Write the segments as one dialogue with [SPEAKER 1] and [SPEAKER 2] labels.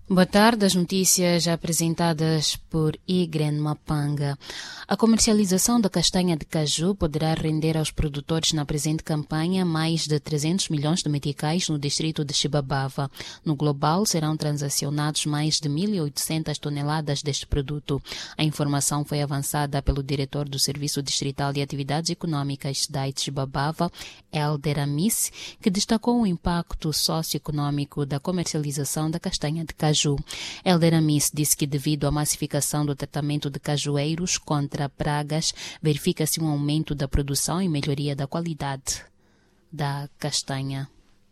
[SPEAKER 1] Boa tarde, as notícias apresentadas por Igren Mapanga. A comercialização da castanha de caju poderá render aos produtores na presente campanha mais de 300 milhões de meticais no distrito de Xibabava. No global, serão transacionados mais de 1.800 toneladas deste produto. A informação foi avançada pelo diretor do Serviço Distrital de Atividades Econômicas da Xibabava, Elder Amis, que destacou o impacto socioeconômico da comercialização da castanha de caju. Elder Amis disse que devido à massificação do tratamento de cajueiros contra pragas, verifica-se um aumento da produção e melhoria da qualidade da castanha.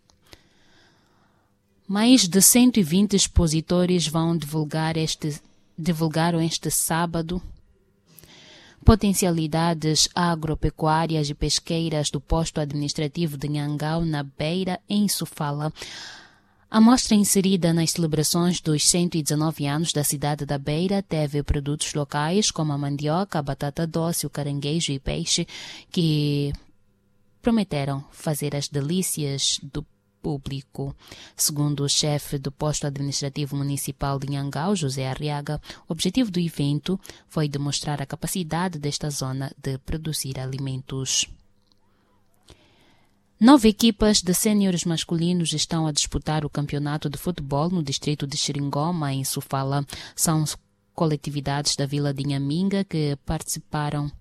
[SPEAKER 1] Mais de 120 expositores vão divulgaram este sábado potencialidades agropecuárias e pesqueiras do posto administrativo de Nhangao, na Beira, em Sofala. A mostra inserida nas celebrações dos 119 anos da cidade da Beira teve produtos locais como a mandioca, a batata doce, o caranguejo e peixe, que prometeram fazer as delícias do público. Segundo o chefe do posto administrativo municipal de Nhangao, José Arriaga, o objetivo do evento foi demonstrar a capacidade desta zona de produzir alimentos. 9 equipas de séniores masculinos estão a disputar o campeonato de futebol no distrito de Xiringoma, em Sofala. São coletividades da vila de Nhaminga que participam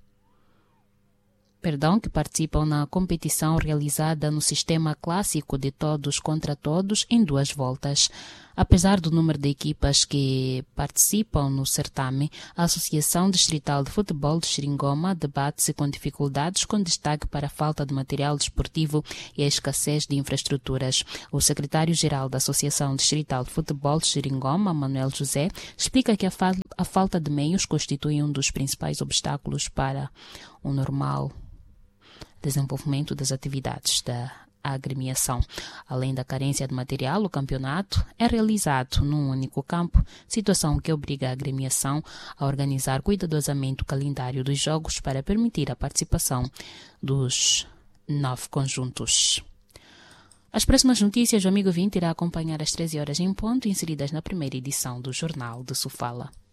[SPEAKER 1] na competição realizada no sistema clássico de todos contra todos em 2 voltas. Apesar do número de equipas que participam no certame, a Associação Distrital de Futebol de Xiringoma debate-se com dificuldades, com destaque para a falta de material desportivo e a escassez de infraestruturas. O secretário-geral da Associação Distrital de Futebol de Xiringoma, Manuel José, explica que a falta de meios constitui um dos principais obstáculos para o normal desenvolvimento das atividades da agremiação. Além da carência de material, o campeonato é realizado num único campo, situação que obriga a agremiação a organizar cuidadosamente o calendário dos jogos para permitir a participação dos 9 conjuntos. As próximas notícias, o amigo 20 irá acompanhar às 13 horas em ponto, inseridas na primeira edição do Jornal de Sofala.